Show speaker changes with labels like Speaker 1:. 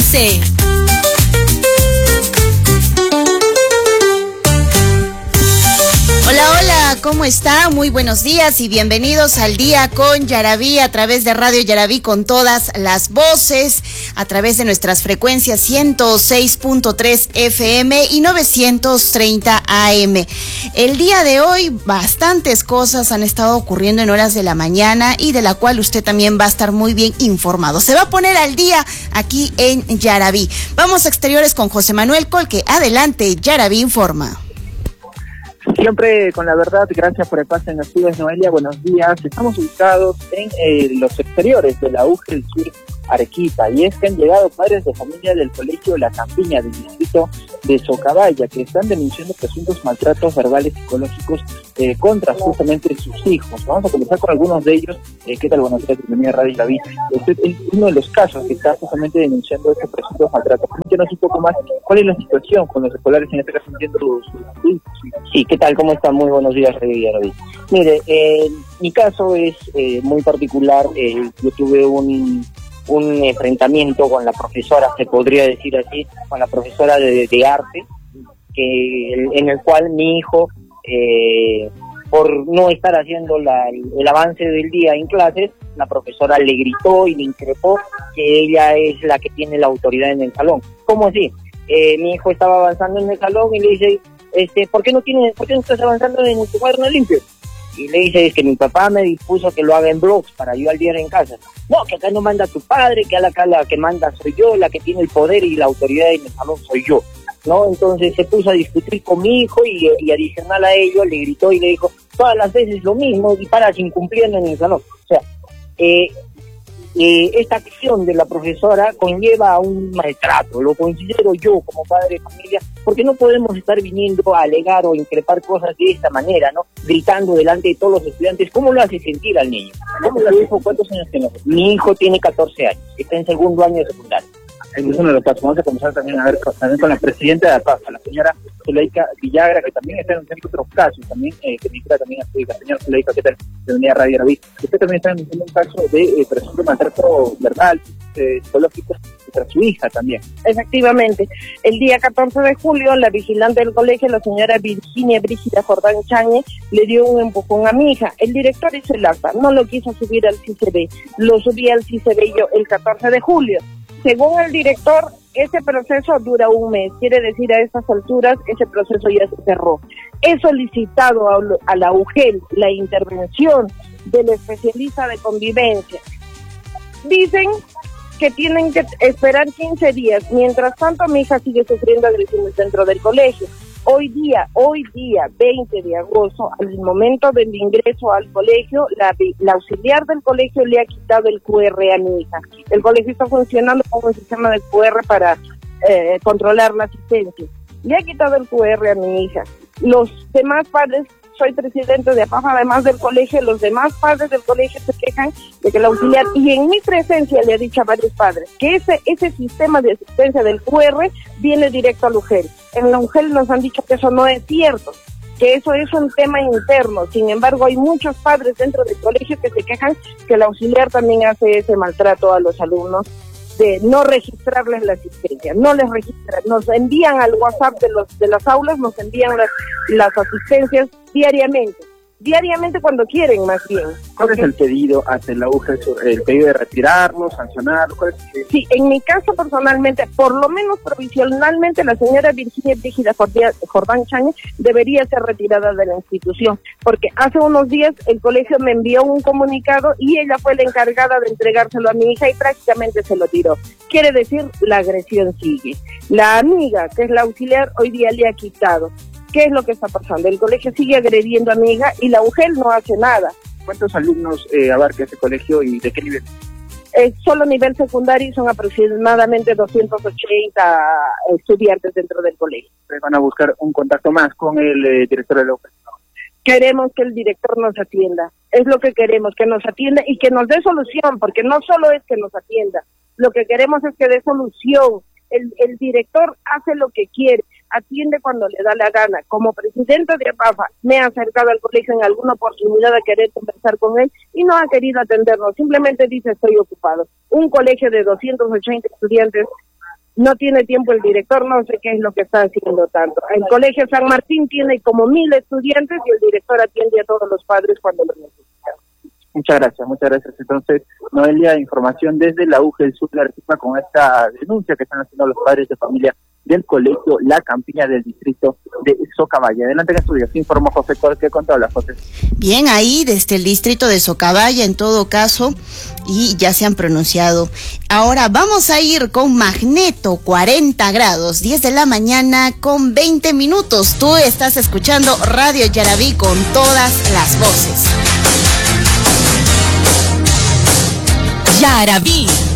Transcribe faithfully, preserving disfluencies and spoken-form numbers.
Speaker 1: once. Hola, hola, ¿cómo está? Muy buenos días y bienvenidos al Día con Yaraví a través de Radio Yaraví con todas las voces, a través de nuestras frecuencias ciento seis punto tres F M y novecientos treinta A M. El día de hoy bastantes cosas han estado ocurriendo en horas de la mañana y de la cual usted también va a estar muy bien informado. Se va a poner al día aquí en Yaraví. Vamos a exteriores con José Manuel Colque. Adelante, Yaraví informa.
Speaker 2: Siempre con la verdad, gracias por el pase en las estudios, Noelia, buenos días. Estamos ubicados en eh, los exteriores de la U G E L Sur Arequipa, y es que han llegado padres de familia del colegio La Campiña del distrito de Socabaya, que están denunciando presuntos maltratos verbales psicológicos eh, contra justamente sus hijos. Vamos a comenzar con algunos de ellos. Eh, ¿Qué tal? Buenos días, bienvenida a Radio Yaraví. Usted es uno de los casos que está justamente denunciando estos presuntos maltratos. Cuéntenos un poco más, ¿cuál es la situación con los escolares, en este caso entiendo sus hijos?
Speaker 3: Sí, ¿qué tal? ¿Cómo están? Muy buenos días, Radio Yaraví. Mire, eh, mi caso es eh, muy particular. Eh, yo tuve un... un enfrentamiento con la profesora, se podría decir así, con la profesora de, de arte, que en el cual mi hijo, eh, por no estar haciendo la, el avance del día en clases, la profesora le gritó y le increpó que ella es la que tiene la autoridad en el salón. ¿Cómo así? Eh, mi hijo estaba avanzando en el salón y le dice, este, ¿por qué no tienes, por qué no estás avanzando en tu cuaderno limpio? Y le dice, es que mi papá me dispuso que lo haga en blogs para yo al día en casa. No, que acá no manda tu padre, que acá la que manda soy yo, la que tiene el poder y la autoridad en el salón soy yo, ¿no? Entonces se puso a discutir con mi hijo y, y adicional a ello le gritó y le dijo, todas las veces lo mismo y paras incumpliendo en el salón. O sea, eh, eh, esta acción de la profesora conlleva a un maltrato, lo considero yo como padre de familia, porque no podemos estar viniendo a alegar o increpar cosas de esta manera, ¿no? Gritando delante de todos los estudiantes. ¿Cómo lo hace sentir al niño? ¿Cómo lo hace? ¿Cuántos años tiene? Mi hijo tiene catorce años, está en segundo año de secundaria.
Speaker 2: Es uno de los casos. Vamos a comenzar también a ver también con la presidenta de APAFA, la señora Zuleika Villagra, que también está denunciando otros casos, también eh, que ministra también a la señora Zuleika, ¿qué tal? Bienvenida a Radio Yaraví. Usted también está denunciando un caso de eh, presunto maltrato verbal, eh, psicológico, contra su hija también.
Speaker 4: Efectivamente. El día catorce de julio, la vigilante del colegio, la señora Virginia Brígida Jordán Chañe, le dio un empujón a mi hija. El director hizo el acta, no lo quiso subir al C I C B, lo subí al C I C B yo el catorce de julio. Según el director, ese proceso dura un mes, quiere decir a estas alturas ese proceso ya se cerró. He solicitado a, a la U G E L la intervención del especialista de convivencia. Dicen que tienen que esperar quince días, mientras tanto mi hija sigue sufriendo agresiones dentro del colegio. Hoy día, hoy día, veinte de agosto, al momento del ingreso al colegio, la, la auxiliar del colegio le ha quitado el Q R a mi hija. El colegio está funcionando con un sistema de Q R para eh, controlar la asistencia. Le ha quitado el Q R a mi hija. Los demás padres, soy presidente de APAFA, además del colegio, los demás padres del colegio se quejan de que la auxiliar, y en mi presencia le ha dicho a varios padres, que ese ese sistema de asistencia del Q R viene directo al U G E L. En la U G E L nos han dicho que eso no es cierto, que eso es un tema interno. Sin embargo, hay muchos padres dentro del colegio que se quejan que la auxiliar también hace ese maltrato a los alumnos, de no registrarles la asistencia, no les registran, nos envían al WhatsApp de los de las aulas, nos envían las, las asistencias diariamente, diariamente cuando quieren más bien.
Speaker 2: ¿Cuál es el pedido hacia la U G E L? ¿El pedido de retirarlo, sancionarlo? ¿Cuál es el pedido?
Speaker 4: Sí, en mi caso personalmente, por lo menos provisionalmente, la señora Virginia Brígida Jordán Chañe debería ser retirada de la institución, porque hace unos días el colegio me envió un comunicado y ella fue la encargada de entregárselo a mi hija y prácticamente se lo tiró. Quiere decir, la agresión sigue. La amiga, que es la auxiliar, hoy día le ha quitado. ¿Qué es lo que está pasando? El colegio sigue agrediendo a mi hija y la U G E L no hace nada.
Speaker 2: ¿Cuántos alumnos eh, abarca ese colegio y de qué nivel?
Speaker 4: Eh, solo nivel secundario son aproximadamente doscientos ochenta estudiantes dentro del colegio.
Speaker 2: ¿Van a buscar un contacto más con el eh, director de la U G E L?
Speaker 4: Queremos que el director nos atienda. Es lo que queremos, que nos atienda y que nos dé solución, porque no solo es que nos atienda. Lo que queremos es que dé solución. El, el director hace lo que quiere, atiende cuando le da la gana. Como presidente de APAFA me he acercado al colegio en alguna oportunidad a querer conversar con él y no ha querido atendernos, simplemente dice estoy ocupado. Un colegio de doscientos ochenta estudiantes no tiene tiempo el director, no sé qué es lo que está haciendo tanto. El Colegio San Martín tiene como mil estudiantes y el director atiende a todos los padres cuando lo necesitan.
Speaker 2: Muchas gracias, muchas gracias. Entonces, Noelia, información desde la U G del Sur de Arequipa con esta denuncia que están haciendo los padres de familia del colegio La Campiña del distrito de Socabaya. Adelante en estudios, informó José Corque con todas las fotos.
Speaker 1: Bien, ahí desde el distrito de Socabaya en todo caso, y ya se han pronunciado. Ahora vamos a ir con Magneto, cuarenta grados, diez de la mañana con veinte minutos. Tú estás escuchando Radio Yaraví con todas las voces. Yaraví.